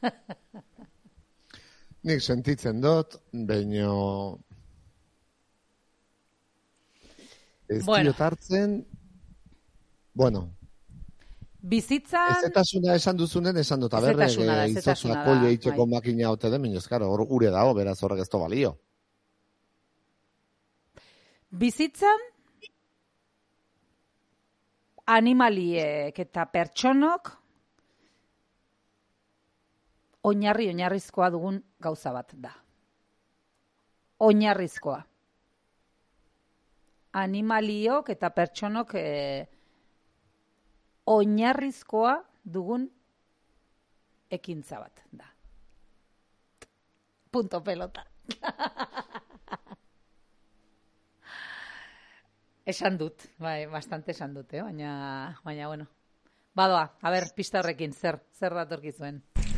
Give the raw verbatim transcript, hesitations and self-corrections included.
Nik sentitzen dut, baino ez Bueno. diot hartzen, bueno, Bizitzan... ezetasuna esan duzunen esan dut, aberre, Ezetasuna da, izozak ezetasuna da, kolle itxeko bai. makina ote den, minuz, karo, hor gure dago, beraz horrek ez to balio. Bizitzan animaliek eta pertsonok oinarri oinarrizkoa dugun gauza bat da. Oinarrizkoa. Animaliok eta pertsonok eh, oinarrizkoa dugun ekintza bat da. Punto pelota. Esan dut, bai, bastante esan dut, eh? baina, baina, bueno. Badoa, a ber, pista horrekin, zer, zer datorkizuen.